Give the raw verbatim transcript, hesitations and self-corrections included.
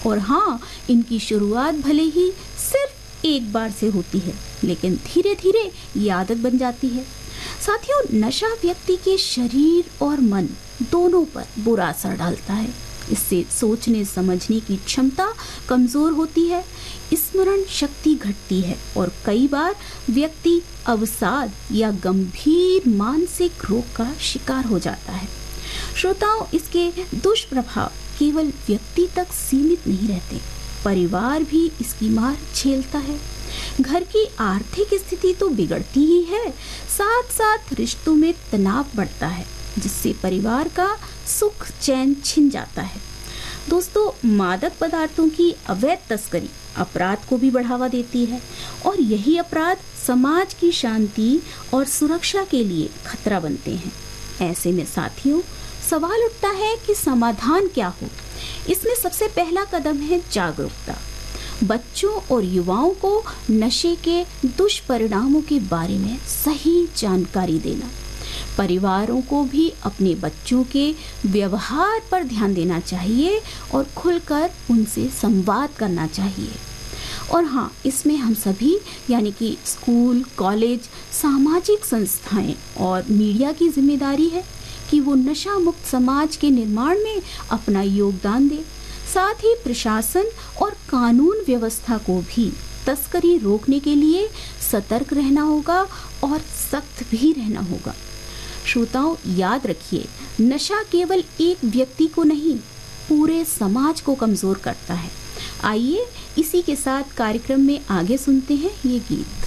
और हाँ, इनकी शुरुआत भले ही सिर्फ एक बार से होती है, लेकिन धीरे धीरे ये आदत बन जाती है। साथियों, नशा व्यक्ति के शरीर और मन दोनों पर बुरा असर डालता है। इससे सोचने समझने की क्षमता कमजोर होती है, स्मरण शक्ति घटती है और कई बार व्यक्ति अवसाद या गंभीर मानसिक रोग का शिकार हो जाता है। श्रोताओं, इसके दुष्प्रभाव केवल व्यक्ति तक सीमित नहीं रहते, परिवार भी इसकी मार झेलता है। घर की आर्थिक स्थिति तो बिगड़ती ही है, साथ साथ रिश्तों में तनाव बढ़ता है, जिससे परिवार का सुख चैन छिन जाता है। दोस्तों, मादक पदार्थों की अवैध तस्करी अपराध को भी बढ़ावा देती है और यही अपराध समाज की शांति और सुरक्षा के लिए खतरा बनते हैं। ऐसे में साथियों, सवाल उठता है कि समाधान क्या हो। इसमें सबसे पहला कदम है जागरूकता। बच्चों और युवाओं को नशे के दुष्परिणामों के बारे में सही जानकारी देना। परिवारों को भी अपने बच्चों के व्यवहार पर ध्यान देना चाहिए और खुलकर उनसे संवाद करना चाहिए। और हाँ, इसमें हम सभी यानी कि स्कूल, कॉलेज, सामाजिक संस्थाएं और मीडिया की जिम्मेदारी है कि वो नशा मुक्त समाज के निर्माण में अपना योगदान दे। साथ ही प्रशासन और कानून व्यवस्था को भी तस्करी रोकने के लिए सतर्क रहना होगा और सख्त भी रहना होगा। श्रोताओं, याद रखिए, नशा केवल एक व्यक्ति को नहीं, पूरे समाज को कमजोर करता है। आइए इसी के साथ कार्यक्रम में आगे सुनते हैं ये गीत।